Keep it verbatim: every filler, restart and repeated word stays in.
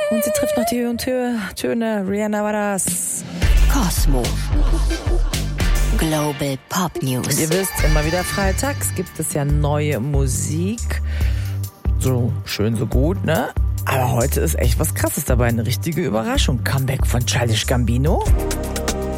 Und sie trifft noch die Höhe und Tö- Töne. Rihanna war das. Cosmo. Global Pop News. Und ihr wisst, immer wieder freitags gibt es ja neue Musik. So schön, so gut, ne? Aber heute ist echt was Krasses dabei. Eine richtige Überraschung. Comeback von Childish Gambino.